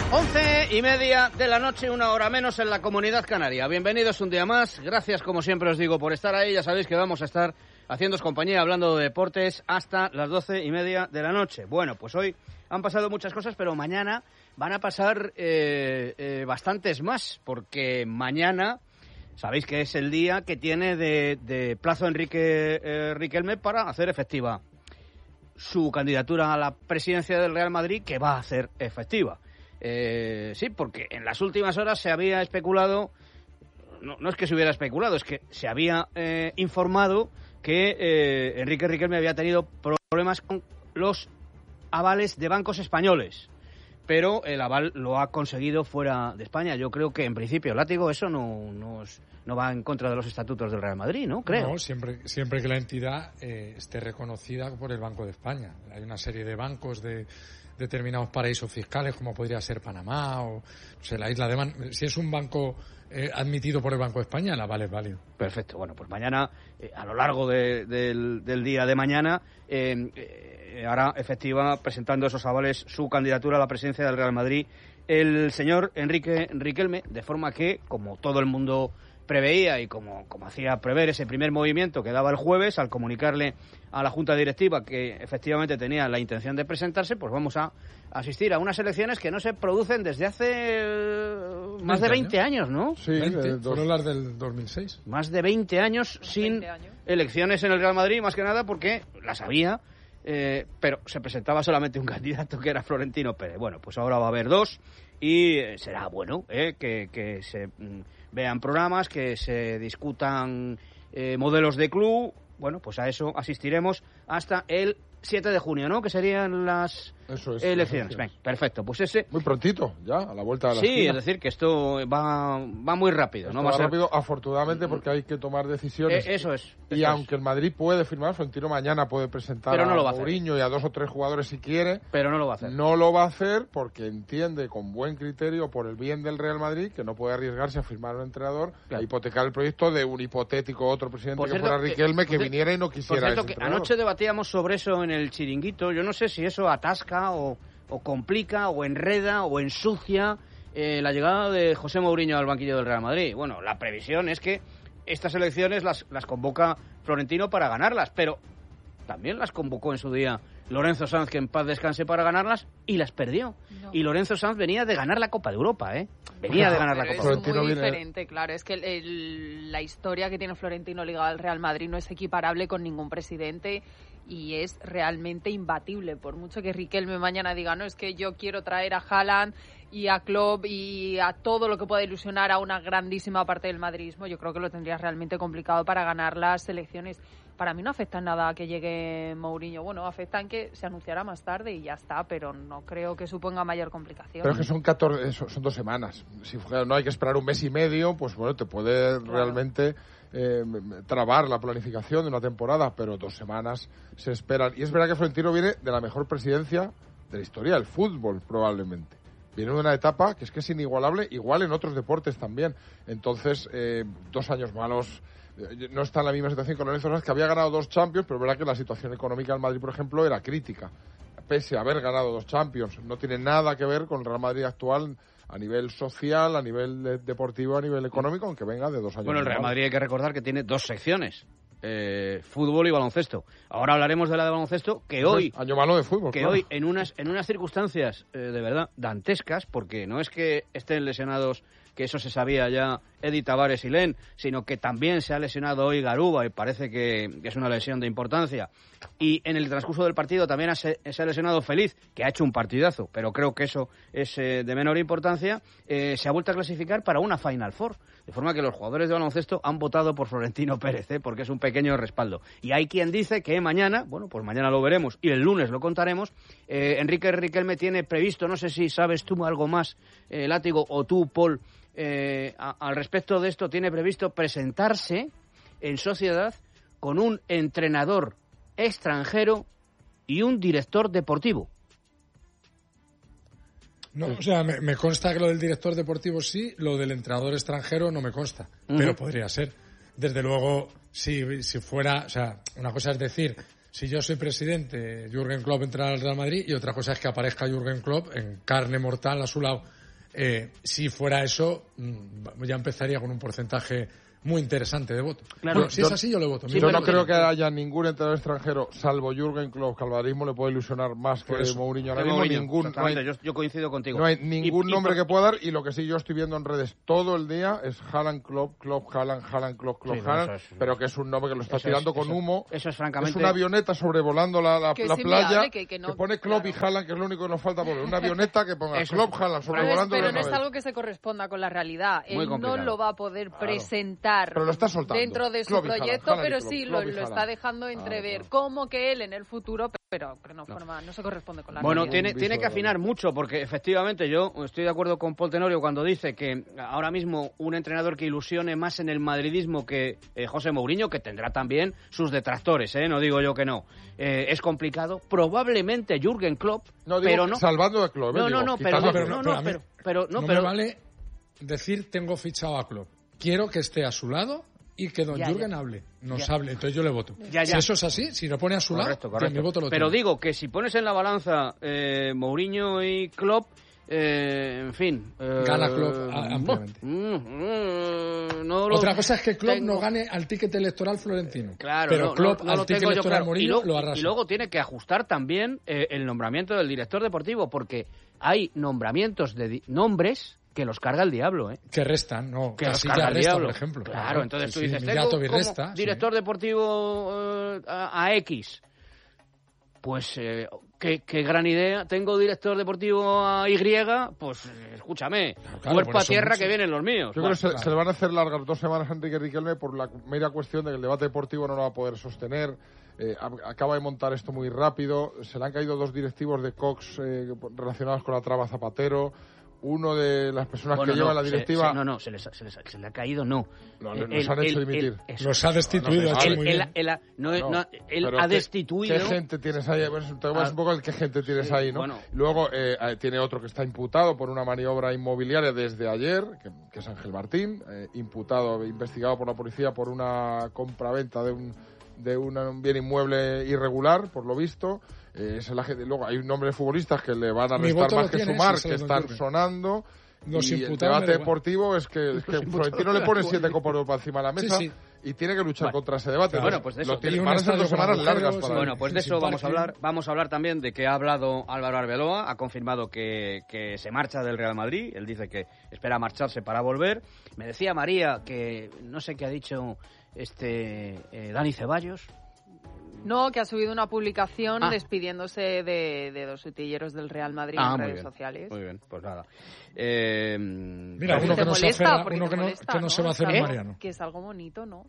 11:30 de la noche, 1 hora menos en la Comunidad Canaria. Bienvenidos un día más. Gracias, como siempre os digo, por estar ahí. Ya sabéis que vamos a estar haciéndoos compañía, hablando de deportes, hasta las 12:30 de la noche. Bueno, pues hoy han pasado muchas cosas, pero mañana van a pasar bastantes más, porque mañana sabéis que es el día que tiene de plazo Enrique Riquelme para hacer efectiva su candidatura a la presidencia del Real Madrid, que va a hacer efectiva. Sí, porque en las últimas horas se había especulado, no es que se hubiera especulado, es que se había informado que Enrique Riquelme había tenido problemas con los avales de bancos españoles, pero el aval lo ha conseguido fuera de España. Yo creo que en principio, Látigo, eso no va en contra de los estatutos del Real Madrid, ¿no? Creo. No, siempre que la entidad esté reconocida por el Banco de España. Hay una serie de bancos de determinados paraísos fiscales, como podría ser Panamá o la isla de Man. Si es un banco admitido por el Banco de España, el aval es válido. Perfecto. Bueno, pues mañana, a lo largo del día de mañana, hará efectiva, presentando esos avales, su candidatura a la presidencia del Real Madrid, el señor Enrique Riquelme, de forma que, como todo el mundo preveía y como hacía prever ese primer movimiento que daba el jueves al comunicarle a la Junta Directiva que efectivamente tenía la intención de presentarse, pues vamos a asistir a unas elecciones que no se producen desde hace más de 20 años, ¿no? Sí, 20, fueron las del 2006. Más de 20 años sin elecciones en el Real Madrid, más que nada porque las había, pero se presentaba solamente un candidato, que era Florentino Pérez. Bueno, pues ahora va a haber dos y será bueno que se vean programas, que se discutan modelos de club. Bueno, pues a eso asistiremos hasta el 7 de junio, ¿no? Que serían las elecciones. Ven, perfecto, pues ese... Muy prontito, ya, a la vuelta de la esquina. Sí, es decir, que esto va muy rápido, ¿no? Va rápido, afortunadamente, porque hay que tomar decisiones. Eso es. Y aunque el Madrid puede firmar, Florentino mañana puede presentar a Mourinho y a 2 o 3 jugadores si quiere. Pero no lo va a hacer. No lo va a hacer porque entiende con buen criterio, por el bien del Real Madrid, que no puede arriesgarse a firmar a un entrenador, a hipotecar el proyecto de un hipotético otro presidente que fuera Riquelme, que viniera y no quisiera. Por cierto, que anoche debatíamos sobre eso en el chiringuito. Yo no sé si eso atasca o complica o enreda o ensucia la llegada de José Mourinho al banquillo del Real Madrid. Bueno, la previsión es que estas elecciones las convoca Florentino para ganarlas, pero también las convocó en su día Lorenzo Sanz, que en paz descanse, para ganarlas, y las perdió. No. Y Lorenzo Sanz venía de ganar la Copa de Europa, Venía de ganar la Copa de Europa. Es muy diferente, claro. Es que la historia que tiene Florentino ligado al Real Madrid no es equiparable con ningún presidente y es realmente imbatible. Por mucho que Riquelme mañana diga, no, es que yo quiero traer a Haaland y a Klopp y a todo lo que pueda ilusionar a una grandísima parte del madridismo, yo creo que lo tendría realmente complicado para ganar las elecciones. Para mí no afecta en nada que llegue Mourinho. Bueno, afecta en que se anunciará más tarde y ya está, pero no creo que suponga mayor complicación. Pero es que son 2 semanas. Si no hay que esperar un mes y medio, pues bueno, te puede realmente trabar la planificación de una temporada, pero 2 semanas se esperan. Y es verdad que Florentino viene de la mejor presidencia de la historia del fútbol, probablemente. Viene de una etapa que es inigualable, igual en otros deportes también. Entonces, 2 años malos. No está en la misma situación con Lorenzo Sanz, que había ganado 2 Champions, pero es verdad que la situación económica del Madrid, por ejemplo, era crítica. Pese a haber ganado 2 Champions, no tiene nada que ver con el Real Madrid actual a nivel social, a nivel deportivo, a nivel económico, aunque venga de 2 años. Bueno, el Real Madrid hay que recordar que tiene 2 secciones. Fútbol y baloncesto. Ahora hablaremos de la de baloncesto, que hoy... Año malo de fútbol, que claro. Hoy, en unas circunstancias de verdad dantescas, porque no es que estén lesionados, que eso se sabía ya, Eddie Tavares y Len, sino que también se ha lesionado hoy Garuba y parece que es una lesión de importancia. Y en el transcurso del partido también se ha lesionado Feliz, que ha hecho un partidazo, pero creo que eso es de menor importancia. Se ha vuelto a clasificar para una Final Four, de forma que los jugadores de baloncesto han votado por Florentino Pérez, porque es un pequeño respaldo. Y hay quien dice que mañana, bueno, pues mañana lo veremos y el lunes lo contaremos, Enrique Riquelme tiene previsto, no sé si sabes tú algo más, Látigo, o tú, Paul, al respecto de esto, tiene previsto presentarse en sociedad con un entrenador extranjero y un director deportivo. No, o sea, me consta que lo del director deportivo sí, lo del entrenador extranjero no me consta, pero podría ser. Desde luego, si fuera, o sea, una cosa es decir, si yo soy presidente, Jürgen Klopp entra al Real Madrid, y otra cosa es que aparezca Jürgen Klopp en carne mortal a su lado Si fuera eso, ya empezaría con un porcentaje muy interesante de voto. Claro, Bueno, si es así, yo le voto. Yo no creo que haya ningún entrenador extranjero, salvo Jürgen Klopp, que al madridismo le puede ilusionar más que Mourinho. Ahora mismo yo coincido contigo. No hay ningún nombre que pueda dar, y lo que sí yo estoy viendo en redes todo el día es Haaland, Klopp, Haaland, Klopp, Haaland, pero que es un nombre que lo está tirando con humo. Eso es francamente... Es una avioneta sobrevolando la playa que pone Klopp y Haaland, que es lo único que nos falta por ver. Una avioneta que ponga Klopp, Haaland sobrevolando. Pero no es algo que se corresponda con la realidad. Él no lo va a poder presentar. Pero lo está soltando dentro de su proyecto, pero sí lo está dejando entrever, como que él en el futuro, pero no se corresponde con la realidad. Bueno, tiene que afinar mucho, porque efectivamente yo estoy de acuerdo con Paul Tenorio cuando dice que ahora mismo un entrenador que ilusione más en el madridismo que José Mourinho, que tendrá también sus detractores, no digo yo que no, es complicado. Probablemente Jürgen Klopp, pero no salvando de Klopp. Pero no me vale decir tengo fichado a Klopp. Quiero que esté a su lado y que don Jürgen hable, hable, entonces yo le voto. Si eso es así, si lo pone a su lado, mi voto lo pero tiene. Digo que si pones en la balanza Mourinho y Klopp, en fin... Gana Klopp ampliamente. Otra cosa es que Klopp no gane al ticket electoral florentino. Claro, pero Klopp al ticket electoral Mourinho lo arrasa. Y luego tiene que ajustar también el nombramiento del director deportivo, porque hay nombramientos de nombres que los carga el diablo, Que restan, no. Que Casilla resta, por ejemplo. Claro, entonces tú dices, resta, director deportivo a X. Pues, qué gran idea. Tengo director deportivo a Y, pues, escúchame, cuerpo a tierra que vienen los míos. Yo creo que se le van a hacer largas 2 semanas a Enrique Riquelme por la mera cuestión de que el debate deportivo no lo va a poder sostener. Acaba de montar esto muy rápido. Se le han caído 2 directivos de Cox relacionados con la trama Zapatero. Uno de las personas que lleva la directiva... Se le ha caído, no. Los han hecho dimitir. Los ha destituido. Él ha destituido... ¿Qué gente tienes ahí? Te un poco el qué gente tienes ahí, ¿no? Bueno. Luego tiene otro que está imputado por una maniobra inmobiliaria desde ayer, que es Ángel Martín, investigado por la policía por una compraventa de un bien inmueble irregular, por lo visto. Luego hay un nombre de futbolistas que le van a restar más que sumar, que están sonando. Y el debate deportivo es que Florentino le pone 7 copas de Europa encima de la mesa y tiene que luchar contra ese debate. Bueno, pues de eso. Van a ser 2 semanas largas para Bueno, pues de eso vamos a hablar. Vamos a hablar también de que ha hablado Álvaro Arbeloa, ha confirmado que se marcha del Real Madrid. Él dice que espera marcharse para volver. Me decía María que no sé qué ha dicho Dani Ceballos. No, que ha subido una publicación despidiéndose de 2 utilleros del Real Madrid en redes sociales. Muy bien, pues nada. Mira, uno que no se aferra, uno que no se va a hacer Mariano. Que es algo bonito, ¿no?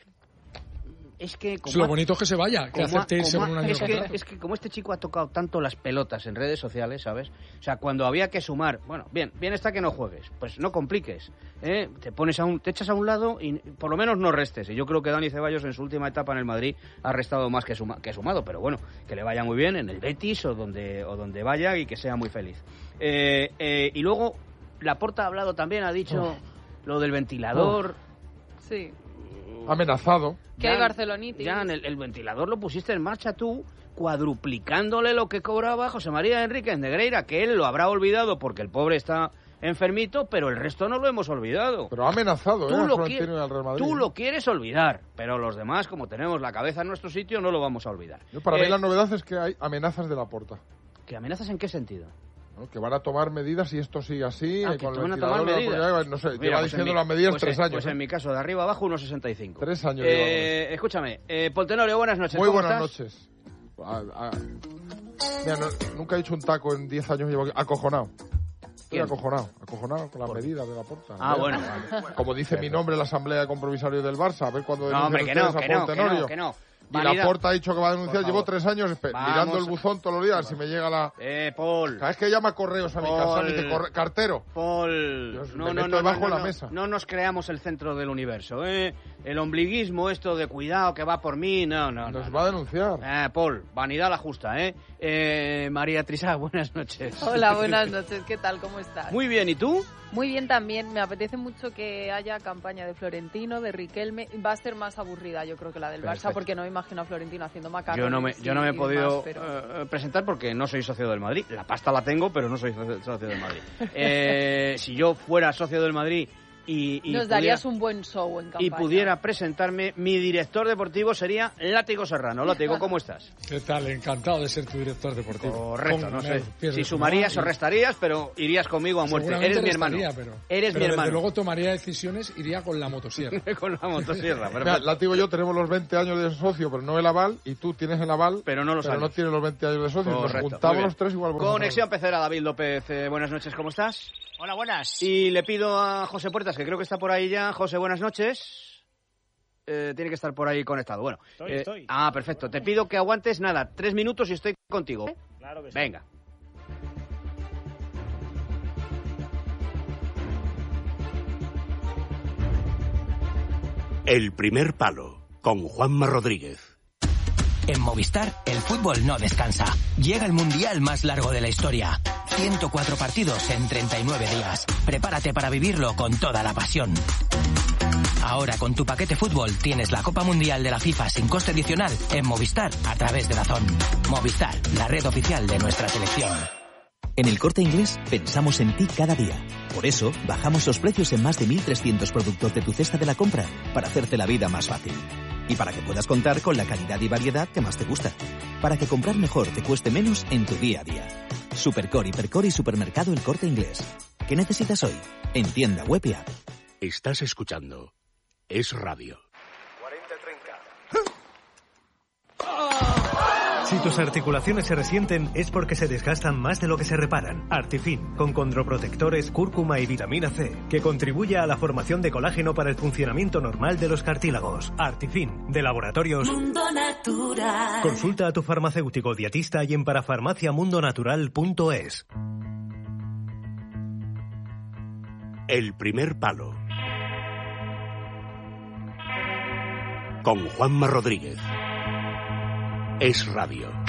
Es que lo bonito es que se vaya, que acepte irse con un año de contrato. Es que como este chico ha tocado tanto las pelotas en redes sociales, ¿sabes? O sea, cuando había que sumar, bueno, bien está que no juegues, pues no compliques, te echas a un lado y por lo menos no restes. Y yo creo que Dani Ceballos en su última etapa en el Madrid ha restado más que sumado, pero bueno, que le vaya muy bien en el Betis o donde vaya y que sea muy feliz. Y luego Laporta ha hablado también, ha dicho lo del ventilador. Sí. Amenazado. Que hay barcelonitis. Ya, el ventilador lo pusiste en marcha tú, cuadruplicándole lo que cobraba José María Enríquez Negreira, que él lo habrá olvidado porque el pobre está enfermito, pero el resto no lo hemos olvidado. Pero ha amenazado, Florentino al Real Madrid. Tú lo quieres olvidar, pero los demás, como tenemos la cabeza en nuestro sitio, no lo vamos a olvidar. Para mí la novedad es que hay amenazas de Laporta. ¿Qué amenazas en qué sentido? Que van a tomar medidas y esto sigue así. Que van a tomar medidas. No sé, lleva diciendo las medidas 3 años. Pues en mi caso, de arriba abajo, 1,65. 3 años. Escúchame, Paul Tenorio, buenas noches. Muy buenas noches. Mira, nunca he dicho un taco en 10 años, llevo acojonado. Estoy acojonado con las medidas de Laporta. Bueno. Como dice mi nombre en la asamblea de compromisarios del Barça, a ver cuando denuncian ustedes a Paul Tenorio. Que no. Y Laporta ha dicho que va a denunciar, llevo 3 años mirando el buzón todos los días, si me llega la... Paul. Cada vez que llama correos a mi casa, me dice, cartero. Paul. Dios, me meto debajo de la mesa. No nos creamos el centro del universo, el ombliguismo, esto de cuidado que va por mí, no. Nos va a denunciar. Paul, vanidad la justa, María Trisá, buenas noches. Hola, buenas noches, ¿qué tal? ¿Cómo estás? Muy bien, ¿y tú? Muy bien también, me apetece mucho que haya campaña de Florentino, de Riquelme. Va a ser más aburrida, yo creo, que la del Barça, porque no me imagino a Florentino haciendo macarrones. Yo no me he podido presentar porque no soy socio del Madrid. La pasta la tengo, pero no soy socio del Madrid. Si yo fuera socio del Madrid y nos darías un buen show en campaña. Y pudiera presentarme, mi director deportivo sería Látigo Serrano. Látigo, ¿cómo estás? ¿Qué tal? Encantado de ser tu director deportivo. Correcto, no sé si sumarías o restarías, pero irías conmigo a muerte. Eres mi hermano. Eres mi hermano. Desde luego tomaría decisiones, iría con la motosierra. Con la motosierra. Mira, Látigo y yo tenemos los 20 años de socio, pero no el aval, y tú tienes el aval, pero no tienes los 20 años de socio. Correcto. Nos juntamos los tres igual. Conexión Pecera, David López. Buenas noches, ¿cómo estás? Hola, buenas. Y le pido a José Puertas, que creo que está por ahí ya. José, buenas noches. Tiene que estar por ahí conectado. Bueno, estoy. Perfecto. Te pido que aguantes, 3 minutos y estoy contigo. Claro que sí. Venga. El primer palo, con Juanma Rodríguez. En Movistar, el fútbol no descansa. Llega el mundial más largo de la historia. 104 partidos en 39 días. Prepárate para vivirlo con toda la pasión. Ahora con tu paquete fútbol tienes la Copa Mundial de la FIFA sin coste adicional en Movistar a través de DAZN. Movistar, la red oficial de nuestra selección. En El Corte Inglés pensamos en ti cada día. Por eso, bajamos los precios en más de 1.300 productos de tu cesta de la compra para hacerte la vida más fácil. Y para que puedas contar con la calidad y variedad que más te gusta. Para que comprar mejor te cueste menos en tu día a día. Supercore, Hipercore y Supermercado El Corte Inglés. ¿Qué necesitas hoy? En tienda web y app. Estás escuchando Es Radio. 40-30. Si tus articulaciones se resienten es porque se desgastan más de lo que se reparan. Artifin, con condroprotectores, cúrcuma y vitamina C, que contribuye a la formación de colágeno para el funcionamiento normal de los cartílagos. Artifin, de Laboratorios Mundo Natural. Consulta a tu farmacéutico dietista y en parafarmaciamundonatural.es. El primer palo. Con Juanma Rodríguez. Es Radio.